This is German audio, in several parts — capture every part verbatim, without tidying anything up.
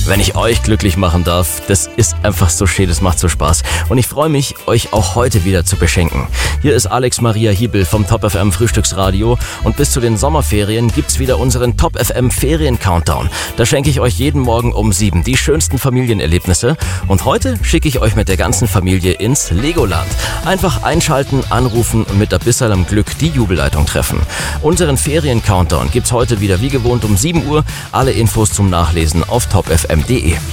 wenn ich euch glücklich machen darf. Das ist einfach so schön, das macht so Spaß. Und ich freue mich, euch auch heute wieder zu beschenken. Hier ist Alex Maria Hiebel vom Top F M Frühstücksradio und bis zu den Sommerferien gibt's wieder unseren Top F M Ferien-Countdown. Da schenke ich euch jeden Morgen um sieben die schönsten Familienerlebnisse und heute schicke ich euch mit der ganzen Familie ins Legoland. Einfach einschalten, anrufen und mit ein bisschen am Glück die Jubelleitung treffen. Unseren Ferien-Countdown gibt's heute wieder wie gewohnt um sieben Uhr. Alle Infos zum Nachlesen auf top f m punkt d e.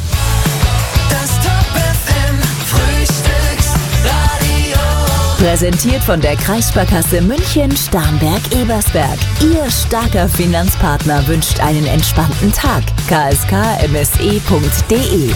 Präsentiert von der Kreissparkasse München, Starnberg-Ebersberg. Ihr starker Finanzpartner wünscht einen entspannten Tag. k s k m s e punkt d e.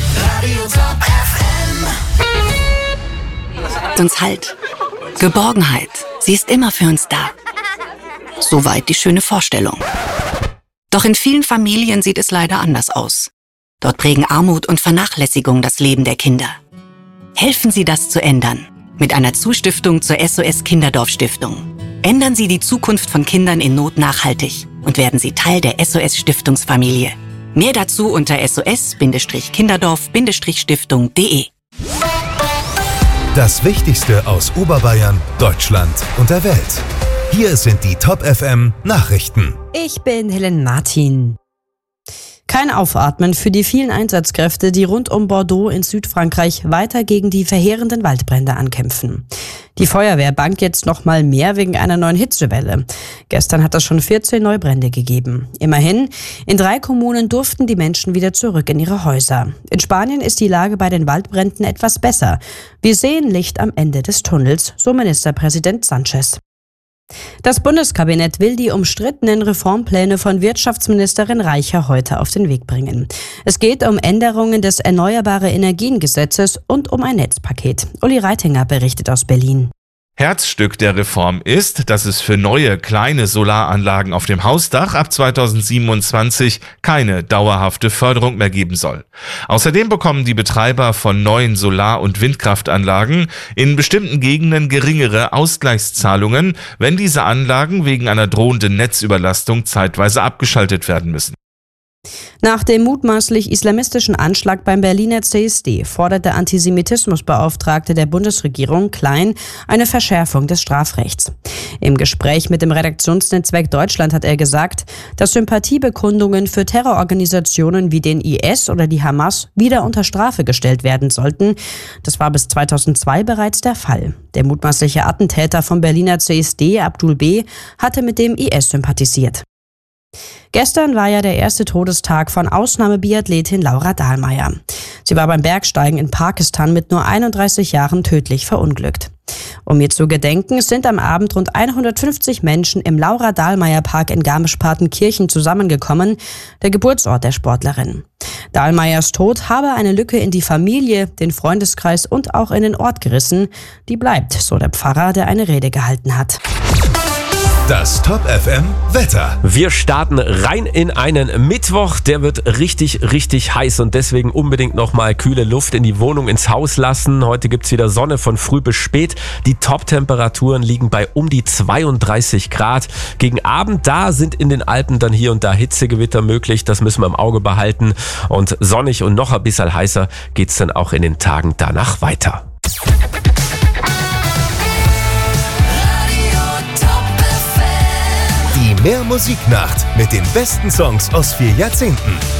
Uns Halt. Geborgenheit. Sie ist immer für uns da. Soweit die schöne Vorstellung. Doch in vielen Familien sieht es leider anders aus. Dort prägen Armut und Vernachlässigung das Leben der Kinder. Helfen Sie, das zu ändern. Mit einer Zustiftung zur S O S Kinderdorf Stiftung. Ändern Sie die Zukunft von Kindern in Not nachhaltig und werden Sie Teil der S O S Stiftungsfamilie. Mehr dazu unter s o s kinderdorf stiftung punkt d e. Das Wichtigste aus Oberbayern, Deutschland und der Welt. Hier sind die Top F M Nachrichten. Ich bin Helen Martin. Kein Aufatmen für die vielen Einsatzkräfte, die rund um Bordeaux in Südfrankreich weiter gegen die verheerenden Waldbrände ankämpfen. Die Feuerwehr bangt jetzt noch mal mehr wegen einer neuen Hitzewelle. Gestern hat es schon vierzehn Neubrände gegeben. Immerhin, in drei Kommunen durften die Menschen wieder zurück in ihre Häuser. In Spanien ist die Lage bei den Waldbränden etwas besser. Wir sehen Licht am Ende des Tunnels, so Ministerpräsident Sánchez. Das Bundeskabinett will die umstrittenen Reformpläne von Wirtschaftsministerin Reicher heute auf den Weg bringen. Es geht um Änderungen des Erneuerbare Energien-Gesetzes und um ein Netzpaket. Uli Reitinger berichtet aus Berlin. Herzstück der Reform ist, dass es für neue kleine Solaranlagen auf dem Hausdach ab zweitausendsiebenundzwanzig keine dauerhafte Förderung mehr geben soll. Außerdem bekommen die Betreiber von neuen Solar- und Windkraftanlagen in bestimmten Gegenden geringere Ausgleichszahlungen, wenn diese Anlagen wegen einer drohenden Netzüberlastung zeitweise abgeschaltet werden müssen. Nach dem mutmaßlich islamistischen Anschlag beim Berliner C S D fordert der Antisemitismusbeauftragte der Bundesregierung, Klein, eine Verschärfung des Strafrechts. Im Gespräch mit dem Redaktionsnetzwerk Deutschland hat er gesagt, dass Sympathiebekundungen für Terrororganisationen wie den I S oder die Hamas wieder unter Strafe gestellt werden sollten. Das war bis zweitausendzwei bereits der Fall. Der mutmaßliche Attentäter vom Berliner C S D, Abdul B., hatte mit dem I S sympathisiert. Gestern war ja der erste Todestag von Ausnahmebiathletin Laura Dahlmeier. Sie war beim Bergsteigen in Pakistan mit nur einunddreißig Jahren tödlich verunglückt. Um ihr zu gedenken, sind am Abend rund hundertfünfzig Menschen im Laura-Dahlmeier-Park in Garmisch-Partenkirchen zusammengekommen, der Geburtsort der Sportlerin. Dahlmeiers Tod habe eine Lücke in die Familie, den Freundeskreis und auch in den Ort gerissen. Die bleibt, so der Pfarrer, der eine Rede gehalten hat. Das Top F M Wetter. Wir starten rein in einen Mittwoch. Der wird richtig, richtig heiß und deswegen unbedingt nochmal kühle Luft in die Wohnung, ins Haus lassen. Heute gibt's wieder Sonne von früh bis spät. Die Top-Temperaturen liegen bei um die zweiunddreißig Grad. Gegen Abend, da sind in den Alpen dann hier und da Hitzegewitter möglich. Das müssen wir im Auge behalten. Und sonnig und noch ein bisschen heißer geht's dann auch in den Tagen danach weiter. Die Mehr Musiknacht mit den besten Songs aus vier Jahrzehnten.